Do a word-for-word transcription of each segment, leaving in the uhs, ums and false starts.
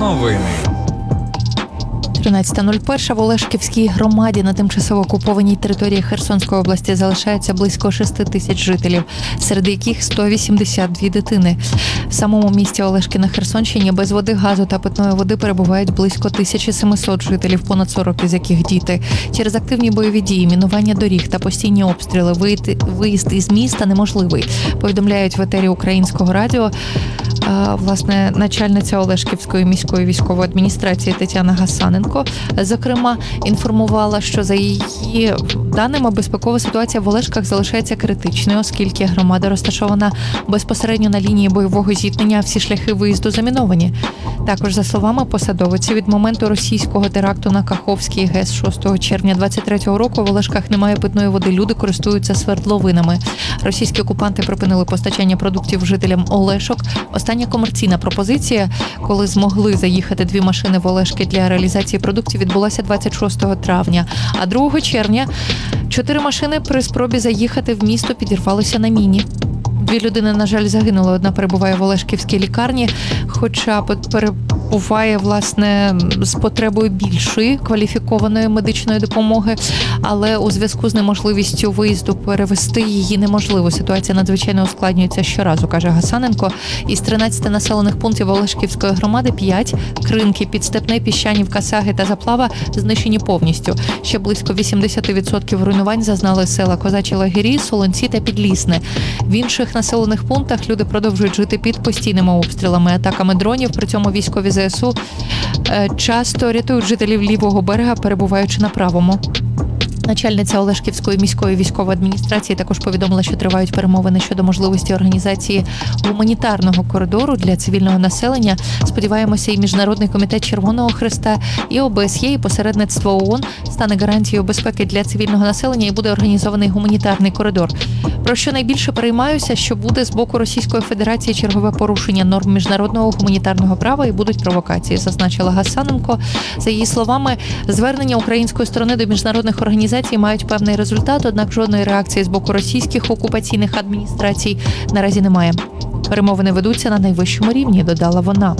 Новини. тринадцята нуль один в Олешківській громаді на тимчасово окупованій території Херсонської області залишається близько шести тисяч жителів, серед яких сто вісімдесят дві дитини. В самому місті Олешки на Херсонщині без води, газу та питної води перебувають близько тисяча сімсот жителів, понад сорок із яких діти. Через активні бойові дії, мінування доріг та постійні обстріли виїзд із міста неможливий, повідомляють в етері Українського радіо. Власне, начальниця Олешківської міської військової адміністрації Тетяна Гасаненко, зокрема, інформувала, що за її даними безпекова ситуація в Олешках залишається критичною, оскільки громада розташована безпосередньо на лінії бойового зіткнення, а всі шляхи виїзду заміновані. Також, за словами посадовиці, від моменту російського теракту на Каховській ГЕС шостого червня двадцять третього року в Олешках немає питної води, люди користуються свердловинами. Російські окупанти припинили постачання продуктів жителям Олешок. Остання комерційна пропозиція, коли змогли заїхати дві машини в Олешки для реалізації продуктів, відбулася двадцять шостого травня. А другого червня чотири машини при спробі заїхати в місто підірвалися на міні. Дві людини, на жаль, загинули. Одна перебуває в Олешківській лікарні, хоча перебуває, власне, з потребою більшої кваліфікованої медичної допомоги, але у зв'язку з неможливістю виїзду перевести її неможливо. Ситуація надзвичайно ускладнюється щоразу, каже Гасаненко. Із тринадцяти населених пунктів Олешківської громади п'ять – Кринки, Підстепне, Піщанівка, Саги та Заплава – знищені повністю. Ще близько вісімдесят відсотків руйнувань зазнали села Козачі Лагері, Солонці та Підлісне. В інших населених пунктах люди продовжують жити під постійними обстрілами, атаками дронів. При цьому військові ЗСУ часто рятують жителів лівого берега, перебуваючи на правому. Начальниця Олешківської міської військової адміністрації також повідомила, що тривають перемовини щодо можливості організації гуманітарного коридору для цивільного населення. Сподіваємося, і Міжнародний комітет Червоного Хреста, і О Б С Є, і посередництво ООН стане гарантією безпеки для цивільного населення і буде організований гуманітарний коридор. Про що найбільше переймаюся, що буде з боку Російської Федерації чергове порушення норм міжнародного гуманітарного права і будуть провокації, зазначила Гасаненко. За її словами, звернення української сторони до міжнародних організацій мають певний результат, однак жодної реакції з боку російських окупаційних адміністрацій наразі немає. Перемовини ведуться на найвищому рівні, додала вона.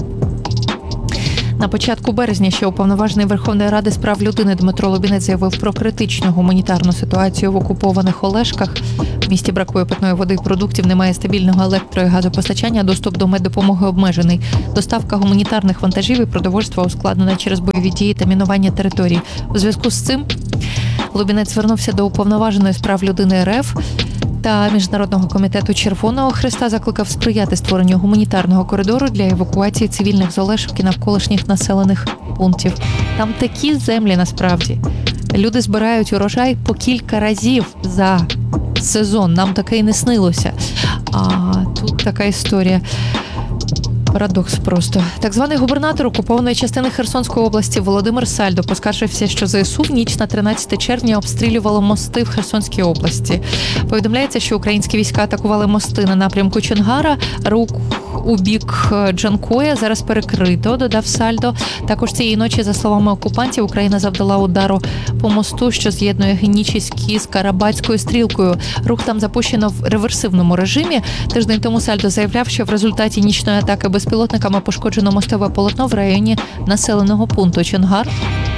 На початку березня ще уповноважений Верховної Ради з прав людини Дмитро Лубінець заявив про критичну гуманітарну ситуацію в окупованих Олешках. В місті бракує питної води і продуктів, немає стабільного електро- і газопостачання, доступ до меддопомоги обмежений. Доставка гуманітарних вантажів і продовольства ускладнена через бойові дії та мінування територій. У зв'язку з цим Лубінець звернувся до уповноваженої з прав людини Р Ф та Міжнародного комітету Червоного Хреста, закликав сприяти створенню гуманітарного коридору для евакуації цивільних з Олешок і навколишніх населених пунктів. Там такі землі насправді. Люди збирають урожай по кілька разів за сезон. Нам таке і не снилося. А тут така історія. Парадокс просто. Так званий губернатор окупованої частини Херсонської області Володимир Сальдо поскаржився, що Зе С У в ніч на тринадцяте червня обстрілювало мости в Херсонській області. Повідомляється, що українські війська атакували мости на напрямку Чонгара, рух у бік Джанкоя зараз перекрито, додав Сальдо. Також цієї ночі, за словами окупантів, Україна завдала удару по мосту, що з'єднує Генічеський з Карабатською стрілкою. Рух там запущено в реверсивному режимі. Тиждень тому Сальдо заявляв, що в результаті нічної атаки безпілотниками пошкоджено мостове полотно в районі населеного пункту Чонгар.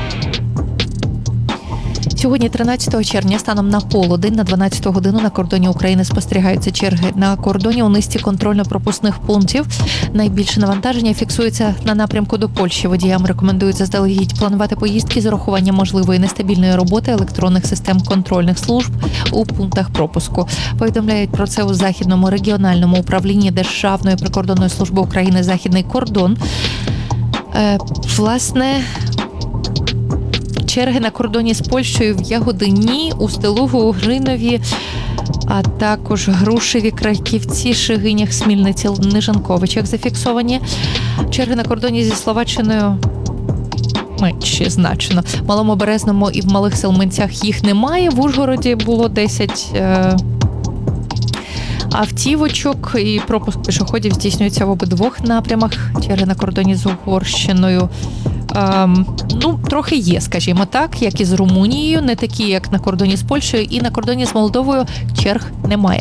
Сьогодні, тринадцятого червня, станом на полудень, на дванадцяту годину на кордоні України спостерігаються черги. На кордоні у низці контрольно-пропускних пунктів найбільше навантаження фіксується на напрямку до Польщі. Водіям рекомендують заздалегідь планувати поїздки з урахуванням можливої нестабільної роботи електронних систем контрольних служб у пунктах пропуску. Повідомляють про це у Західному регіональному управлінні Державної прикордонної служби України «Західний кордон». Е, власне... Черги на кордоні з Польщею в Ягодині, Устилугу, Гринові, а також Грушеві, Краківці, Шигинях, Смільниці, Нижанковичах зафіксовані. Черги на кордоні зі Словаччиною менші значно. В Малому Березному і в Малих Селменцях їх немає. В Ужгороді було десять е- автівочок, і пропуск пішоходів здійснюється в обидвох напрямах. Черги на кордоні з Угорщиною Ем, ну, трохи є, скажімо так, як і з Румунією, не такі, як на кордоні з Польщею, і на кордоні з Молдовою черг немає.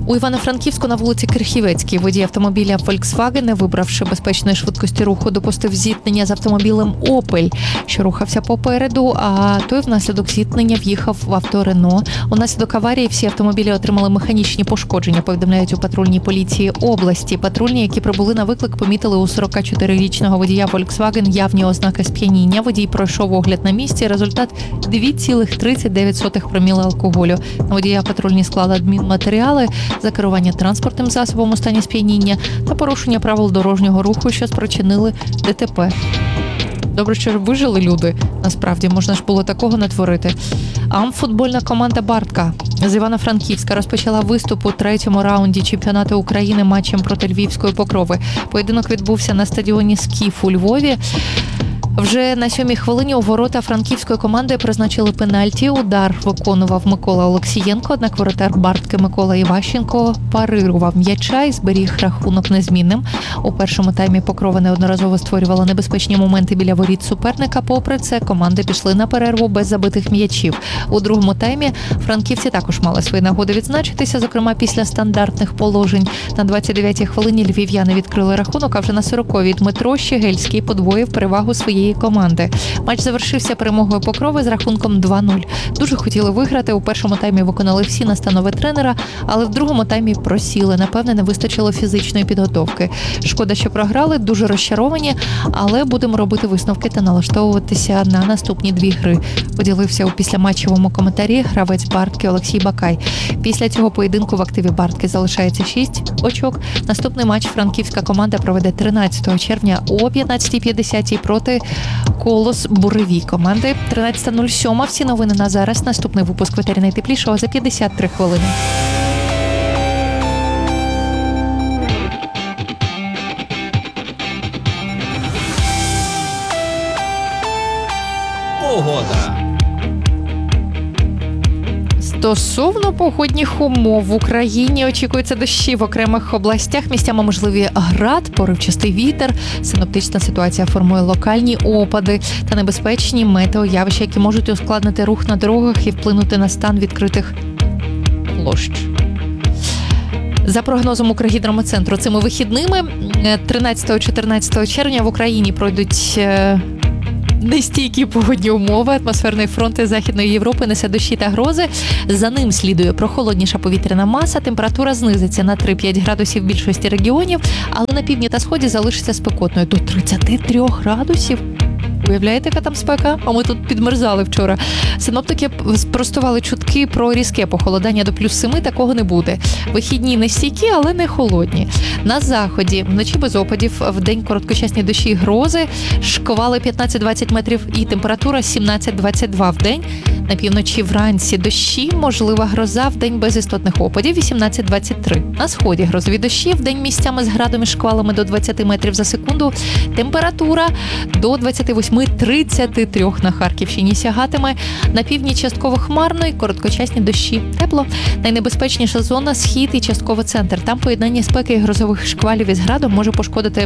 У Івано-Франківську на вулиці Крихівецькій водій автомобіля Volkswagen, не вибравши безпечної швидкості руху, допустив зіткнення з автомобілем Opel, що рухався попереду, а той внаслідок зіткнення в'їхав в авто Renault. Унаслідок аварії всі автомобілі отримали механічні пошкодження, повідомляють у патрульній поліції області. Патрульні, які прибули на виклик, помітили у сорокачотирирічного водія Volkswagen явні ознаки сп'яніння. Водій пройшов огляд на місці. Результат – два цілих тридцять дев'ять сотих проміла алкоголю. На водія патрульні склали адмінматеріали за керування транспортним засобом у стані сп'яніння та порушення правил дорожнього руху, що спричинили ДТП. Добре, що вижили люди. Насправді, можна ж було такого натворити. Амфутбольна команда «Бартка» з Івано-Франківська розпочала виступ у третьому раунді чемпіонату України матчем проти Львівської Покрови. Поєдинок відбувся на стадіоні «Скіф» у Львові. Вже на сьомій хвилині у ворота франківської команди призначили пенальті. Удар виконував Микола Олексієнко, однак воротар «Бартки» Микола Іващенко парирував м'яча і зберіг рахунок незмінним. У першому таймі Покрова неодноразово створювала небезпечні моменти біля воріт суперника. Попри це, команди пішли на перерву без забитих м'ячів. У другому таймі франківці також мали свої нагоди відзначитися, зокрема після стандартних положень. На двадцять дев'ятій хвилині львів'яни відкрили рахунок, а вже на сороковій Дмитро Щегельський подвоїв перевагу своєї команди. Матч завершився перемогою Покрови з рахунком два нуль. Дуже хотіли виграти. У першому таймі виконали всі настанови тренера, але в другому таймі просіли. Напевне, не вистачило фізичної підготовки. Шкода, що програли, дуже розчаровані, але будемо робити висновки та налаштовуватися на наступні дві гри. Поділився у післяматчевому коментарі гравець «Бартки» Олексій Бакай. Після цього поєдинку в активі «Бартки» залишається шість очок. Наступний матч франківська команда проведе тринадцятого червня о п'ятнадцятій п'ятдесят проти Колос Буревій команди. тринадцята нуль сім. Всі новини на зараз. Наступний випуск в етері найтеплішого за п'ятдесят три хвилини. Погода. Стосовно погодних умов в Україні очікується дощі в окремих областях, місцями можливі град, поривчастий вітер. Синоптична ситуація формує локальні опади та небезпечні метеоявища, які можуть ускладнити рух на дорогах і вплинути на стан відкритих площ. За прогнозом Укргідрометцентру, цими вихідними тринадцятого-чотирнадцятого червня в Україні пройдуть нестійкі погодні умови. Атмосферний фронт із Західної Європи несе дощі та грози. За ним слідує прохолодніша повітряна маса. Температура знизиться на три-п'ять градусів в більшості регіонів, але на півдні та сході залишиться спекотною до тридцять три градусів. Уявляєте, яка там спека? А ми тут підмерзали вчора. Синоптики спростували чутки про різке похолодання до плюс семи, такого не буде. Вихідні не стійкі, але не холодні. На заході вночі без опадів, вдень короткочасні дощі і грози, шквали п'ятнадцять-двадцять метрів і температура сімнадцять-двадцять два вдень. На півночі вранці дощі, можлива гроза, вдень без істотних опадів вісімнадцять-двадцять три. На сході грозові дощі, вдень місцями з градом і шквалами до двадцять метрів за секунду. Температура до двадцять вісім-тридцять три на Харківщині сягатиме. На півдні частково хмарно і короткочасні дощі. Тепло. Найнебезпечніша зона – схід і частково центр. Там поєднання спеки і грозових шквалів із градом може пошкодити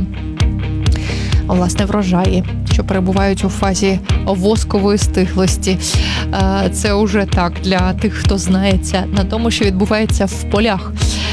власне врожаї, що перебувають у фазі воскової стиглості. Це уже так для тих, хто знається на тому, що відбувається в полях.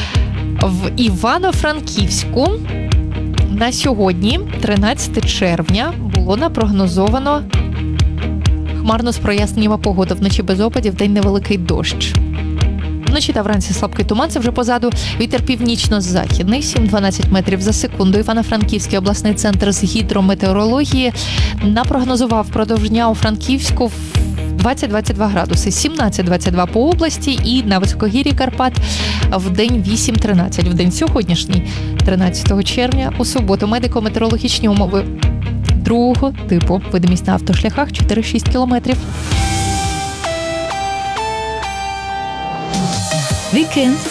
В Івано-Франківську на сьогодні, тринадцятого червня, було напрогнозовано хмарно з проясненнями погоди. Вночі без опадів, вдень невеликий дощ. Вночі та вранці слабкий туман, це вже позаду. Вітер північно-західний, сім-дванадцять метрів за секунду. Івано-Франківський обласний центр з гідрометеорології напрогнозував впродовж дня у Франківську двадцять-двадцять два градуси, сімнадцять-двадцять два по області і на високогір'ї Карпат в день вісім-тринадцять. В день сьогоднішній, тринадцятого червня, у суботу медико-метеорологічні умови другого типу. Видимість на автошляхах чотири-шість кілометрів. Вікенд